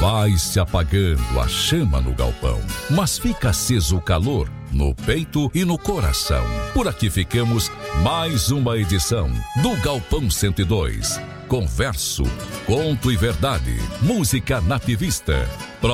Vai se apagando a chama no galpão, mas fica aceso o calor no peito e no coração. Por aqui ficamos mais uma edição do Galpão 102. Converso, conto e verdade, música nativista.